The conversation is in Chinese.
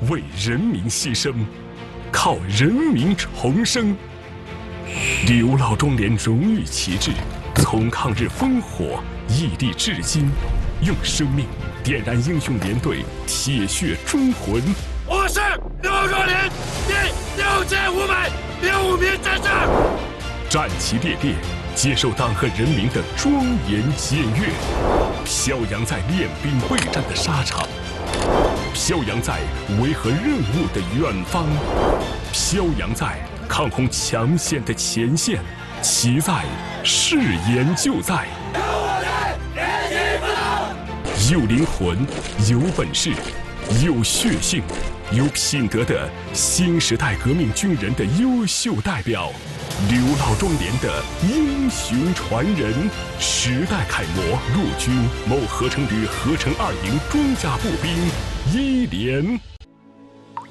为人民牺牲，靠人民重生。刘老庄连荣誉旗帜从抗日烽火屹立至今，用生命点燃英雄连队铁血忠魂。 我是刘老庄连第6506名战士， 战旗猎猎，接受党和人民的庄严检阅，飘扬在练兵备战的沙场，飘扬在维和任务的远方，飘扬在抗洪抢险的前线，其在誓言就在。有灵魂，有本事，有血性，有品德的新时代革命军人的优秀代表，刘老庄连的英雄传人，时代楷模，陆军某合成旅合成2营装甲步兵1连。